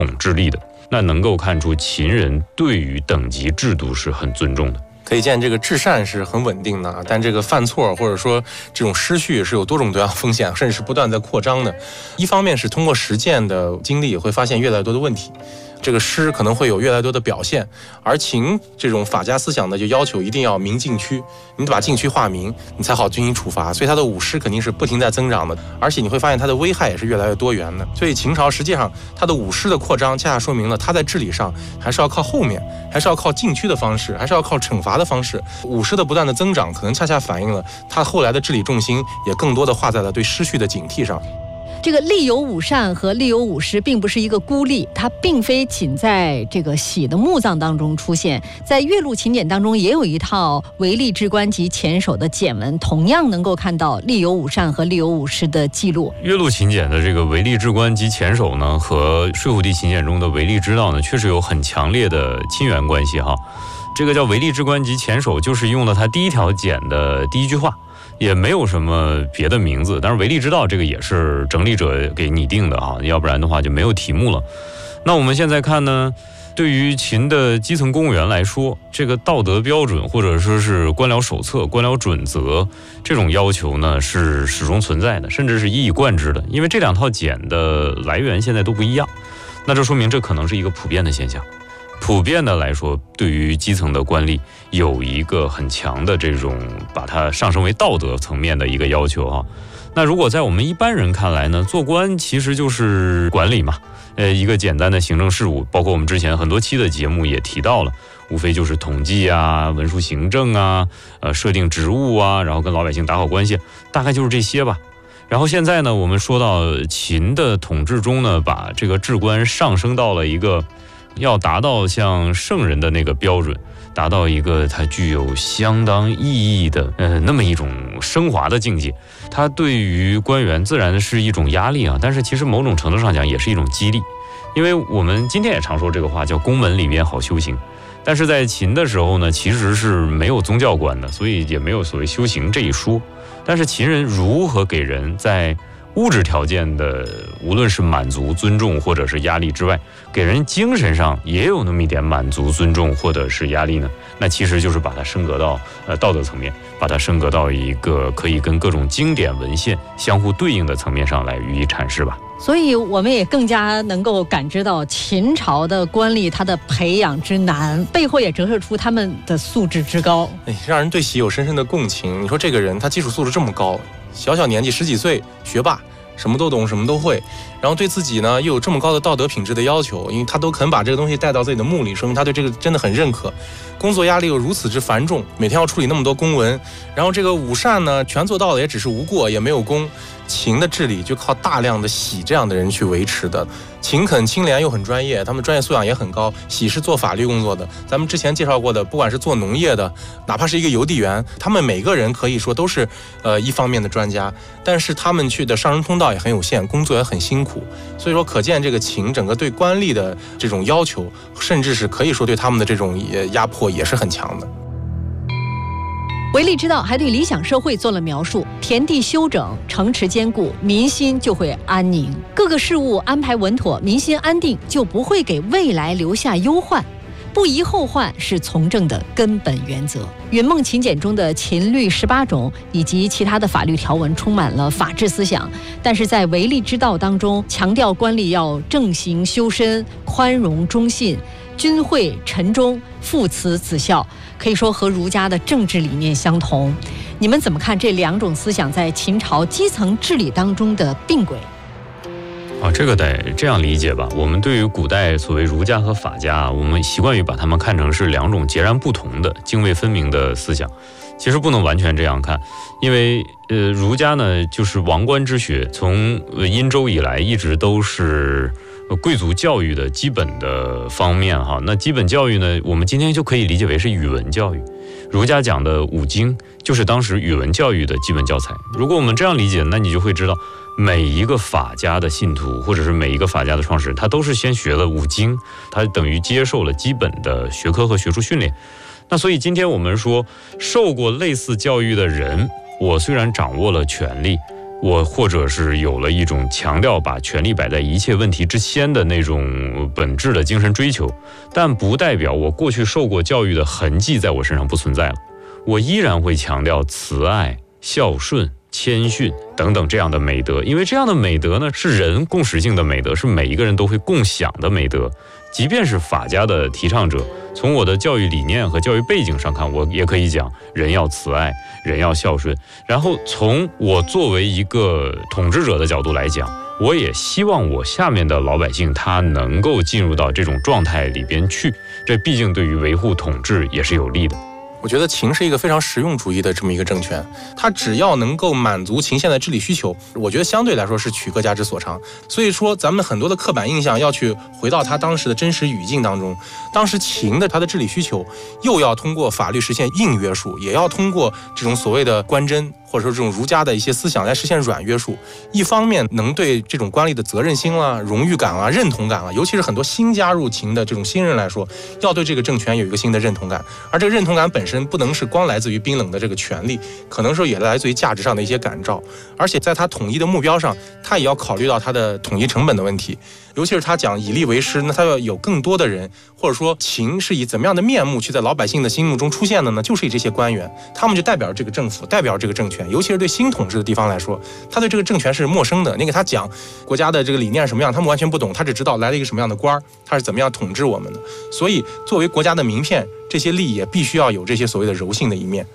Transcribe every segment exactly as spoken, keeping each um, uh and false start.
统治力的。那能够看出秦人对于等级制度是很尊重的。 可以见这个至善是很稳定的，但这个犯错或者说这种失序是有多种多样风险，甚至是不断在扩张的。一方面是通过实践的经历会发现越来越多的问题，这个诗可能会有越来越多的表现，而秦这种法家思想呢，就要求一定要明禁区，你得把禁区划明，你才好进行处罚。所以它的武师肯定是不停在增长的，而且你会发现它的危害也是越来越多元的。所以秦朝实际上它的武师的扩张，恰恰说明了它在治理上还是要靠后面，还是要靠禁区的方式，还是要靠惩罚的方式。武师的不断的增长，可能恰恰反映了它后来的治理重心也更多的画在了对失序的警惕上。 这个立有五善和立有五师并不是一个孤立，它并非仅在这个喜的墓葬当中出现，在岳麓秦简当中也有一套为吏之官及前手的简文，同样能够看到立有五善和立有五师的记录。 岳麓秦简的这个为吏之官及前手呢，和睡虎地秦简中的为吏之道呢，确实有很强烈的亲缘关系哈。这个叫为吏之官及前手，就是用了他第一条简的第一句话，也没有什么别的名字。当然为吏之道这个也是整理者给拟定的哈，要不然的话就没有题目了。那我们现在看呢，对于秦的基层公务员来说，这个道德标准或者说是官僚手册、官僚准则这种要求呢，是始终存在的，甚至是一以贯之的。因为这两套简的来源现在都不一样，那这说明这可能是一个普遍的现象。普遍的来说，对于基层的官吏有一个很强的这种把它上升为道德层面的一个要求啊。那如果在我们一般人看来呢，做官其实就是管理嘛，呃，一个简单的行政事务，包括我们之前很多期的节目也提到了，无非就是统计啊、文书行政啊、呃设定职务啊，然后跟老百姓打好关系，大概就是这些吧。然后现在呢，我们说到秦的统治中呢，把这个治官上升到了一个要达到像圣人的那个标准，达到一个它具有相当意义的呃那么一种升华的境界。它对于官员自然是一种压力啊，但是其实某种程度上讲也是一种激励。因为我们今天也常说这个话叫宫门里面好修行，但是在秦的时候呢，其实是没有宗教观的，所以也没有所谓修行这一说。但是秦人如何给人在物质条件的无论是满足、尊重或者是压力之外，给人精神上也有那么一点满足、尊重或者是压力呢？那其实就是把它升格到呃道德层面，把它升格到一个可以跟各种经典文献相互对应的层面上来予以阐释吧。 所以我们也更加能够感知到秦朝的官吏他的培养之难，背后也折射出他们的素质之高， 哎，让人对喜有深深的共情。你说这个人他基础素质这么高，小小年纪十几岁，学霸，什么都懂，什么都会，然后对自己呢又有这么高的道德品质的要求，因为他都肯把这个东西带到自己的墓里，说明他对这个真的很认可。工作压力又如此之繁重，每天要处理那么多公文，然后这个五善呢全做到了，也只是无过，也没有功。秦的治理就靠大量的喜这样的人去维持的。秦肯清廉又很专业，他们专业素养也很高。喜是做法律工作的，咱们之前介绍过的，不管是做农业的，哪怕是一个邮递员，他们每个人可以说都是呃一方面的专家，但是他们去的上升通道也很有限，工作也很辛苦。所以说可见这个秦整个对官吏的这种要求，甚至是可以说对他们的这种压迫也是很强的。 为吏之道还对理想社会做了描述，田地修整，城池坚固，民心就会安宁，各个事务安排稳妥，民心安定，就不会给未来留下忧患。不宜后患是从政的根本原则。云梦秦简中的秦律十八种以及其他的法律条文充满了法治思想，但是在为吏之道当中，强调官吏要正行修身、宽容忠信、君惠臣忠、父慈子孝，可以说和儒家的政治理念相同。你们怎么看这两种思想在秦朝基层治理当中的并轨？ 啊，这个得这样理解吧。我们对于古代所谓儒家和法家，我们习惯于把它们看成是两种截然不同的、泾渭分明的思想。其实不能完全这样看，因为呃，儒家呢就是王官之学，从殷周以来一直都是贵族教育的基本的方面哈。那基本教育呢，我们今天就可以理解为是语文教育。儒家讲的五经就是当时语文教育的基本教材。如果我们这样理解，那你就会知道，每一个法家的信徒，或者是每一个法家的创始人，他都是先学了五经，他等于接受了基本的学科和学术训练。那所以今天我们说，受过类似教育的人，我虽然掌握了权力， 我或者是有了一种强调把权力摆在一切问题之先的那种本质的精神追求，但不代表我过去受过教育的痕迹在我身上不存在了。我依然会强调慈爱、孝顺、谦逊等等这样的美德，因为这样的美德呢是人共识性的美德，是每一个人都会共享的美德。即便是法家的提倡者，从我的教育理念和教育背景上看，我也可以讲人要慈爱，人要孝顺。然后从我作为一个统治者的角度来讲，我也希望我下面的老百姓他能够进入到这种状态里边去，这毕竟对于维护统治也是有利的。 我觉得秦是一个非常实用主义的这么一个政权，它只要能够满足秦现在治理需求，我觉得相对来说是取各家之所长。所以说咱们很多的刻板印象要去回到它当时的真实语境当中，当时秦的它的治理需求又要通过法律实现硬约束，也要通过这种所谓的官箴或者说这种儒家的一些思想来实现软约束。一方面能对这种官吏的责任心啦、荣誉感啦、认同感啦，尤其是很多新加入秦的这种新人来说，要对这个政权有一个新的认同感，而这个认同感本身不能是光来自于冰冷的这个权力，可能说也来自于价值上的一些感召，而且在他统一的目标上，他也要考虑到他的统一成本的问题。尤其是他讲以吏为师，那他要有更多的人，或者说秦是以怎么样的面目去在老百姓的心目中出现的呢？就是以这些官员，他们就代表这个政府，代表这个政权。尤其是对新统治的地方来说，他对这个政权是陌生的，你给他讲国家的这个理念什么样，他们完全不懂，他只知道来了一个什么样的官，他是怎么样统治我们的。所以作为国家的名片，这些吏也必须要有这些所谓的柔性的一面。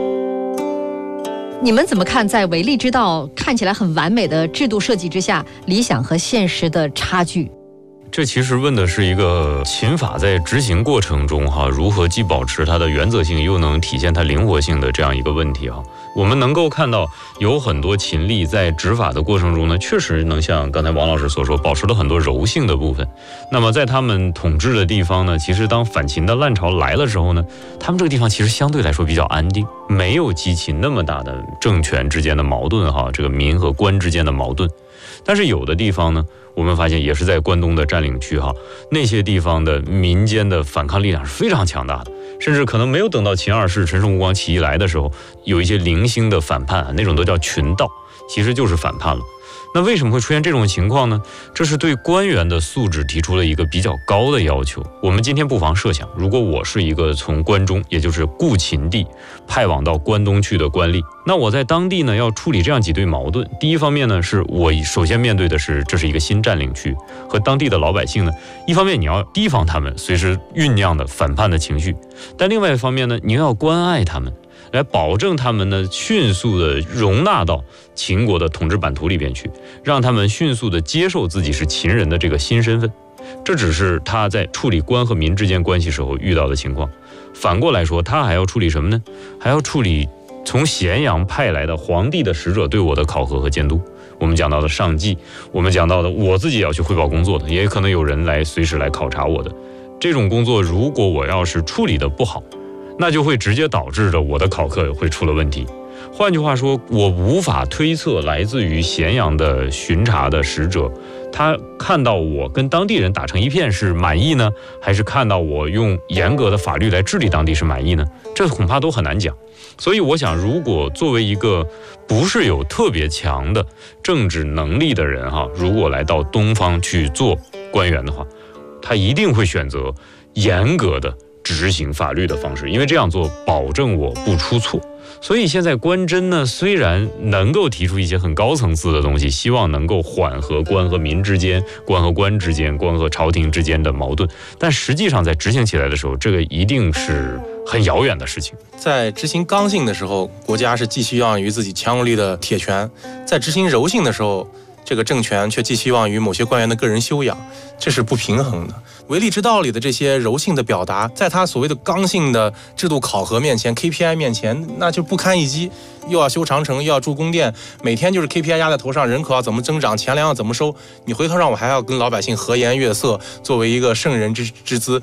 你们怎么看在唯利之道看起来很完美的制度设计之下，理想和现实的差距？ 这其实问的是一个秦法在执行过程中哈，如何既保持它的原则性，又能体现它灵活性的这样一个问题哈。我们能够看到有很多秦吏在执法的过程中呢，确实能像刚才王老师所说，保持了很多柔性的部分。那么在他们统治的地方呢，其实当反秦的烂潮来了之后呢，他们这个地方其实相对来说比较安定，没有激起那么大的政权之间的矛盾哈，这个民和官之间的矛盾。但是有的地方呢，我们发现也是在关东的占领区哈，那些地方的民间的反抗力量是非常强大的，甚至可能没有等到秦二世陈胜吴广起义来的时候，有一些零星的反叛，那种都叫群盗，其实就是反叛了。那为什么会出现这种情况呢？这是对官员的素质提出了一个比较高的要求。我们今天不妨设想，如果我是一个从关中，也就是故秦地派往到关东去的官吏，那我在当地呢要处理这样几对矛盾。第一方面呢，是我首先面对的是这是一个新占领区，和当地的老百姓呢，一方面你要提防他们随时酝酿的反叛的情绪，但另外一方面呢，你又要关爱他们，来保证他们呢迅速的容纳到秦国的统治版图里边去，让他们迅速的接受自己是秦人的这个新身份。这只是他在处理官和民之间关系时候遇到的情况。反过来说，他还要处理什么呢？还要处理从咸阳派来的皇帝的使者对我的考核和监督。我们讲到的上计，我们讲到的我自己也要去汇报工作的，也可能有人来随时来考察我的。这种工作如果我要是处理的不好，那就会直接导致着我的考核会出了问题。换句话说，我无法推测来自于咸阳的巡查的使者，他看到我跟当地人打成一片是满意呢，还是看到我用严格的法律来治理当地是满意呢？这恐怕都很难讲。所以我想，如果作为一个不是有特别强的政治能力的人哈，如果来到东方去做官员的话，他一定会选择严格的执行法律的方式，因为这样做保证我不出错。所以现在官箴呢，虽然能够提出一些很高层次的东西，希望能够缓和官和民之间、官和官之间、官和朝廷之间的矛盾，但实际上在执行起来的时候，这个一定是很遥远的事情。 在执行刚性的时候，国家是寄希望于自己强有力的铁拳；在执行柔性的时候，这个政权却寄希望于某些官员的个人修养，这是不平衡的。唯利之道里的这些柔性的表达，在他所谓的刚性的制度考核面前 K P I 面前，那就不堪一击。又要修长城，又要筑宫殿，每天就是 K P I 压在头上，人口要怎么增长，钱粮要怎么收，你回头让我还要跟老百姓和颜悦色，作为一个圣人之之姿，这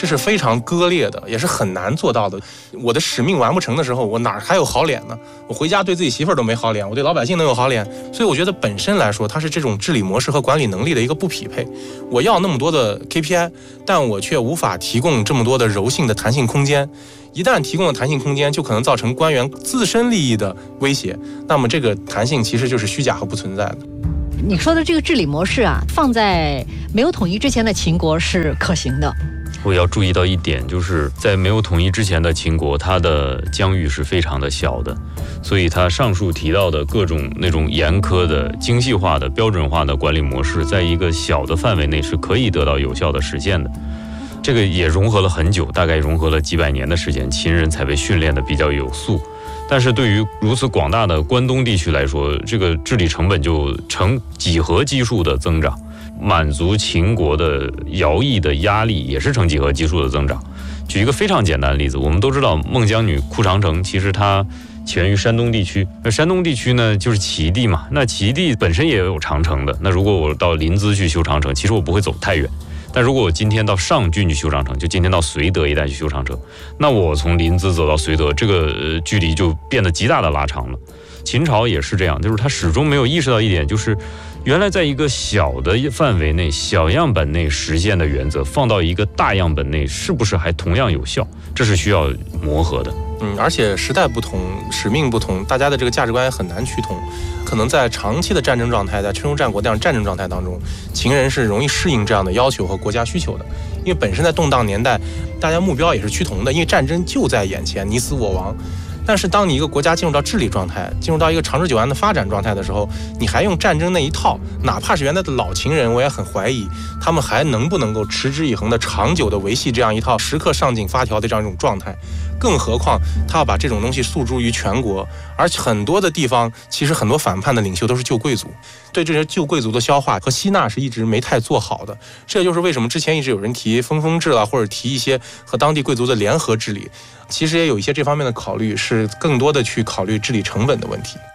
这是非常割裂的，也是很难做到的。我的使命完不成的时候，我哪还有好脸呢？我回家对自己媳妇儿都没好脸，我对老百姓能有好脸？所以我觉得本身来说，它是这种治理模式和管理能力的一个不匹配。我要那么多的 K P I， 但我却无法提供这么多的柔性的弹性空间。一旦提供了弹性空间，就可能造成官员自身利益的威胁，那么这个弹性其实就是虚假和不存在的。 你说的这个治理模式啊，放在没有统一之前的秦国是可行的。 我要注意到一点，就是在没有统一之前的秦国，它的疆域是非常的小的，所以它上述提到的各种那种严苛的、精细化的、标准化的管理模式，在一个小的范围内是可以得到有效的实现的。这个也融合了很久，大概融合了几百年的时间，秦人才被训练的比较有素。但是对于如此广大的关东地区来说，这个治理成本就呈几何基数的增长，满足秦国的徭役的压力也是呈几何基数的增长。举一个非常简单的例子，我们都知道孟姜女哭长城，其实它起源于山东地区。那山东地区呢，就是齐地嘛，那齐地本身也有长城的。那如果我到临淄去修长城，其实我不会走太远。但如果我今天到上郡去修长城，就今天到绥德一带去修长城，那我从临淄走到绥德，这个、呃、距离就变得极大的拉长了。秦朝也是这样，就是他始终没有意识到一点，就是原来在一个小的范围内、小样本内实现的原则，放到一个大样本内，是不是还同样有效？这是需要磨合的。 嗯，而且时代不同，使命不同，大家的这个价值观也很难趋同。可能在长期的战争状态，在春秋战国这样战争状态当中，秦人是容易适应这样的要求和国家需求的。因为本身在动荡年代，大家目标也是趋同的，因为战争就在眼前，你死我亡。但是当你一个国家进入到治理状态，进入到一个长治久安的发展状态的时候，你还用战争那一套，哪怕是原来的老秦人，我也很怀疑他们还能不能够持之以恒的长久的维系这样一套时刻上紧发条的这样一种状态。更何况他要把这种东西诉诸于全国，而且很多的地方其实很多反叛的领袖都是旧贵族，对这些旧贵族的消化和吸纳是一直没太做好的。这就是为什么之前一直有人提分封制了，或者提一些和当地贵族的联合治理，其实也有一些这方面的考虑，是更多的去考虑治理成本的问题。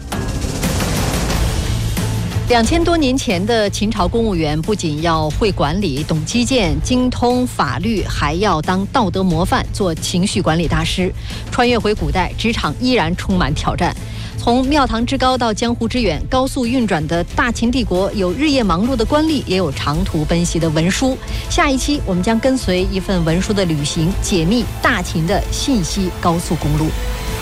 两千多年前的秦朝公务员不仅要会管理、懂基建、精通法律，还要当道德模范、做情绪管理大师。穿越回古代，职场依然充满挑战。从庙堂之高到江湖之远，高速运转的大秦帝国有日夜忙碌的官吏，也有长途奔袭的文书。下一期我们将跟随一份文书的旅行，解密大秦的信息高速公路。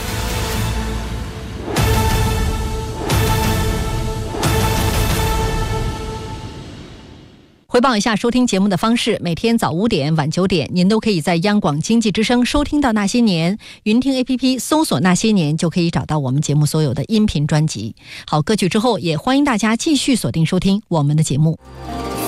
回报一下收听节目的方式，每天早五点、晚九点，您都可以在央广经济之声收听到《那些年》，云听 A P P 搜索《那些年》就可以找到我们节目所有的音频专辑。好，歌曲之后，也欢迎大家继续锁定收听我们的节目。